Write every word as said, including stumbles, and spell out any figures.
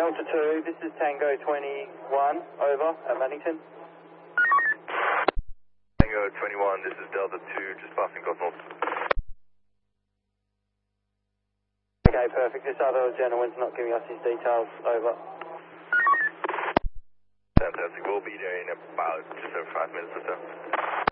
Delta two, this is Tango twenty-one, over at Maddington. Tango twenty-one, this is Delta two, just passing Gulf North. Okay, perfect. This other gentleman's not giving us his details, over. Fantastic, we'll be there in about just over five minutes or so.